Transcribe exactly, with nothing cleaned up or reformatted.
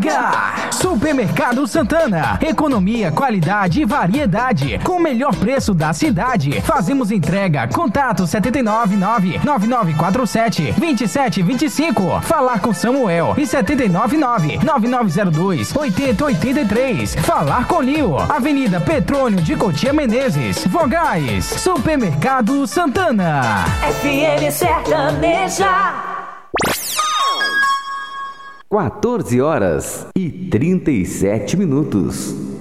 Chega! Supermercado Santana. Economia, qualidade e variedade. Com o melhor preço da cidade. Fazemos entrega. Contato sete nove nove, nove nove quatro sete, dois sete dois cinco. Falar com Samuel. E sete nove nove, nove nove zero dois, oito zero oito três. Falar com Lio. Avenida Petrônio de Cotia Menezes. Vogais. Supermercado Santana. F M Sertaneja. quatorze horas e trinta e sete minutos.